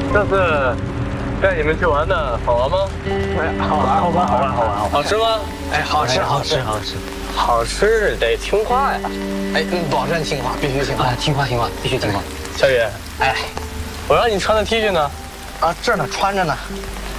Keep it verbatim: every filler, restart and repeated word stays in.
这次带你们去玩的好玩吗？ 哎，好玩，好玩，好玩，好玩， 好吃吗？ 哎，好吃，好吃，好吃， 好吃得听话呀！ 哎，保证听话，必须听话，听话，听话，必须听话。 小雨， 哎， 我让你穿的 T 恤呢？ 啊，这儿呢，穿着呢。